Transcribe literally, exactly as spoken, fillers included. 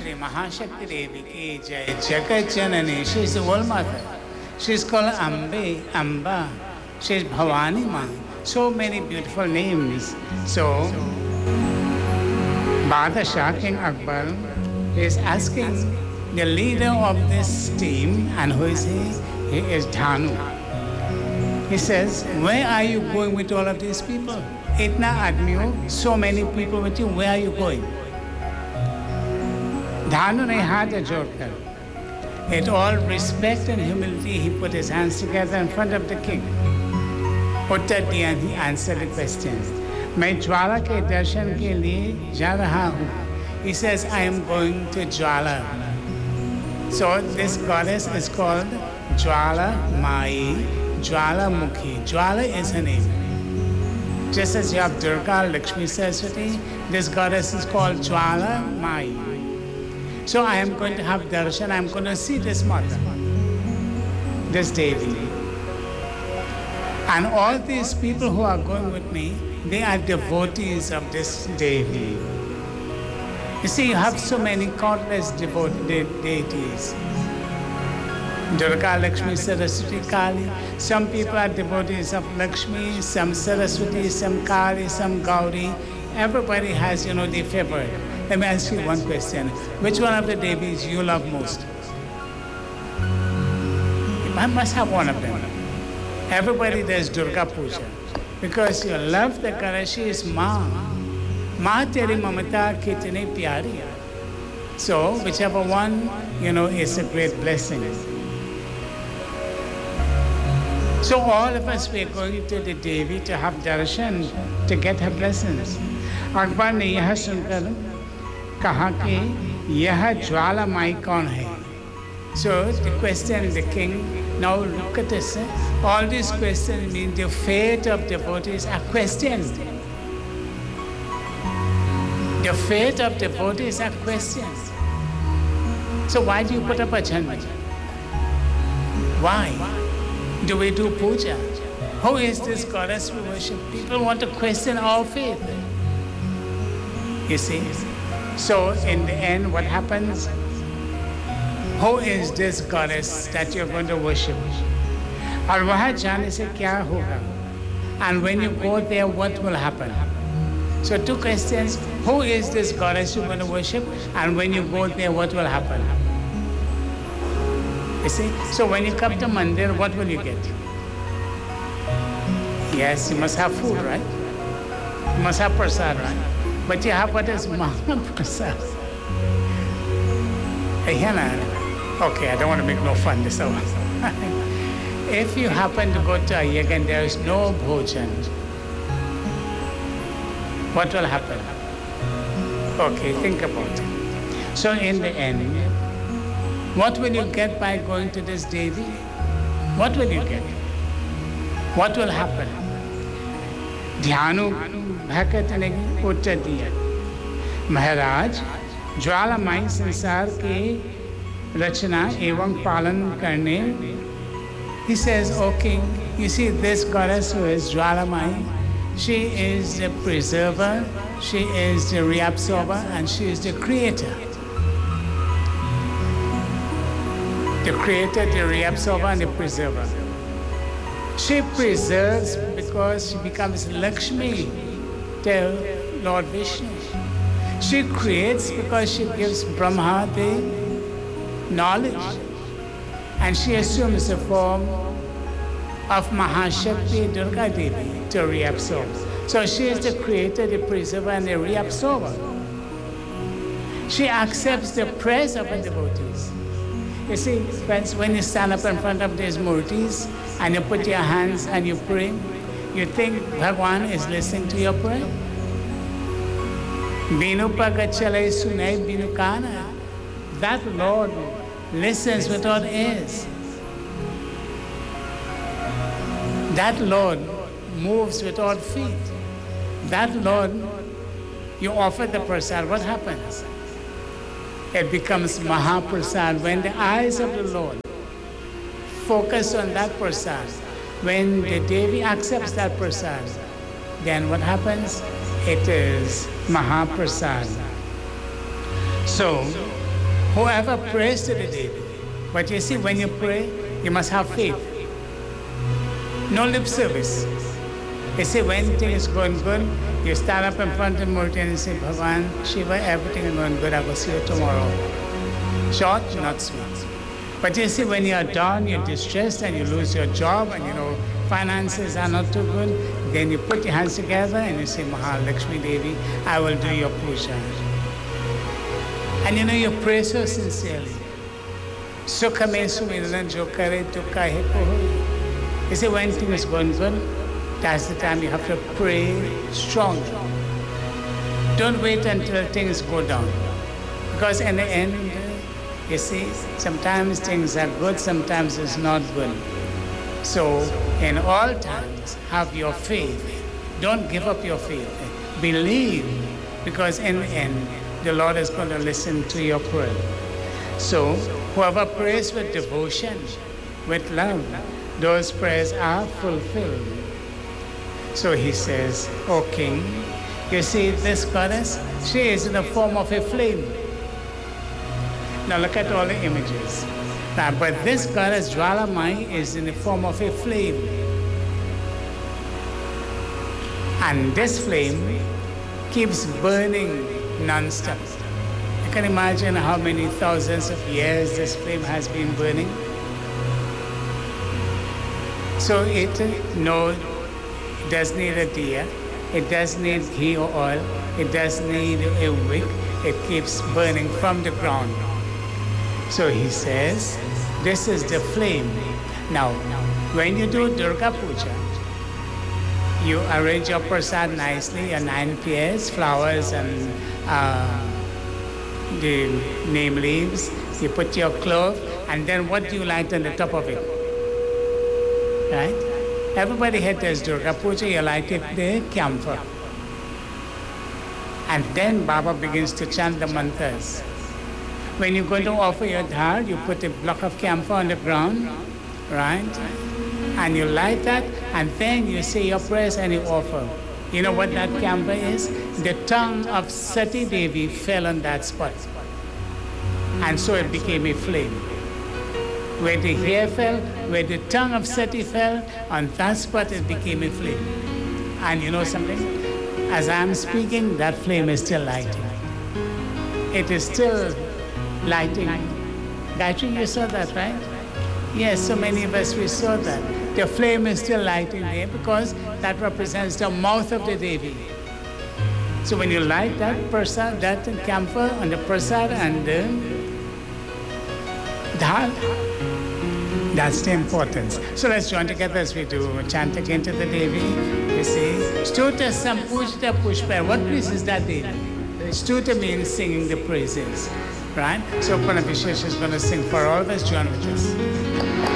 Shri Mahashakti Devi ki jai, Jagat Janani, she is the world mother. She is called Ambe, Amba, she is Bhavani Ma. So many beautiful names. So, Badashah King Akbar is asking the leader of this team, and who is he? He is Dhanu. He says, where are you going with all of these people? Itna admi ho, so many people with you, where are you going? Dhanu ne haath jodkar. With all respect and humility, he put his hands together in front of the king. Uttar diya, he answered the question. मैं ज्वाला के दर्शन के लिए जा रहा हूँ. He says, I am going to Jwala. So this goddess is called Jwala Mai, Jwala Mukhi. Jwala is her name. Just as you have Durga, Lakshmi, Saraswati, this goddess is called Jwala Mai. So I am going to have darshan, I am going to see this mother, this Devi. And all these people who are going with me, they are devotees of this Devi. You see, you have so many countless devote de- deities. Durga, Lakshmi, Saraswati, Kali. Some people are devotees of Lakshmi, some Saraswati, some Kali, some Gauri. Everybody has, you know, their favorite. Let me ask you one question. Which one of the Devis you love most? You must have one of them. Everybody does Durga Puja. Because you love the goddess, she is Ma. Ma teri mamata kitne pyari. So, whichever one, you know, is a great blessing. So all of us, we are going to the Devi to have darshan, to get her blessings. Akbar ne yah sunkar kaha ki yah Jwala Mai kaun hai? So the question the king, now look at this. All these questions mean the fate of devotees are questioned. The fate of devotees are questioned. So why do you put up a chanda? Why do we do puja? Who is this goddess we worship? People want to question our faith. You see? So in the end, what happens? Who is this goddess that you're going to worship? और वहाँ जाने से क्या होगा? And when you go there, what will happen? So two questions. Who is this goddess you're going to worship? And when you go there, what will happen? You see? So when you come to Mandir, what will you get? Yes, you must have food, right? You must have prasad, right? But you have what is Mahaprasad. Okay, I don't want to make no fun this hour. If you happen to go to a yajna and there is no bhojan, what will happen? Okay, think about it. So in the end, what will you get by going to this Devi? What will you get? What will happen? Dhyanu bhakat ne uttar diya. Maharaj, Jwala Mai sansar ke rachana evam palan karne. He says, O king, you see this goddess who is Jwala Mai, she is the preserver, she is the reabsorber, and she is the creator. The creator, the reabsorber, and the preserver. She preserves because she becomes Lakshmi to Lord Vishnu. She creates because she gives Brahma the knowledge. And she assumes the form of Mahashakti Durga Devi to reabsorb. So she is the creator, the preserver, and the reabsorber. She accepts the prayers of her devotees. You see, friends, when you stand up in front of these murtis and you put your hands and you pray, you think Bhagwan is listening to your prayer? Binu pagachalai sunai binu kana. That Lord listens without ears. That Lord moves without feet. That Lord, you offer the prasad, what happens? It becomes Mahaprasad. When the eyes of the Lord focus on that prasad, when the Devi accepts that prasad, then what happens? It is Mahaprasad. So, whoever prays to the Devi. But you see, when you pray, you must have faith. No lip service. You see, when things going good, you stand up in front of the Murti and you say, Bhagavan, Shiva, everything is going good. I will see you tomorrow. Short, not sweet. But you see, when you're down, you're distressed, and you lose your job, and you know, finances are not too good, then you put your hands together and you say, Mahalakshmi Devi, I will do your puja. And you know, you pray so sincerely. Sukha me sumiran jo kare dukha hai kohoi. You see, when things is going good, that's the time you have to pray strongly. Don't wait until things go down. Because in the end, you see, sometimes things are good, sometimes it's not good. So, in all times, have your faith. Don't give up your faith. Believe, because in the end, the Lord is going to listen to your prayer. So, whoever prays with devotion, with love, those prayers are fulfilled. So he says, O King, you see this goddess, she is in the form of a flame. Now look at all the images. Now, but this goddess Jwalamai is in the form of a flame. And this flame keeps burning non-stop. You can imagine how many thousands of years this flame has been burning. So it no, it does need a diya, it does need ghee or oil, it does need a wick, it keeps burning from the ground. So he says, this is the flame. Now, when you do Durga Puja, you arrange your prasad nicely, your nine pairs, flowers and uh, the neem leaves. You put your clove, and then what do you light on the top of it? Right? Everybody here does Durga Puja, you light it the camphor. And then Baba begins to chant the mantras. When you're going to offer your dhar, you put a block of camphor on the ground, right? And you light that, and then you say your prayers and you offer. You know what that camphor is? The tongue of Sati Devi fell on that spot. And so it became a flame. Where the hair fell, where the tongue of Sati fell, on that spot it became a flame. And you know something? As I'm speaking, that flame is still lighting. It is still lighting. Gayatri, you saw that, right? Yes, so many of us, we saw that. The flame is still lighting there because that represents the mouth of the Devi. So when you light that prasad, that camphor on the prasad and the dhal, that's the importance. So let's join together as we do chant again to the Devi. You see, Stuta Sampujta Pushpa. What pleases that Devi? Stuta means singing the praises. Right? So Pranabhishesh is going to sing for all of us. Join with us.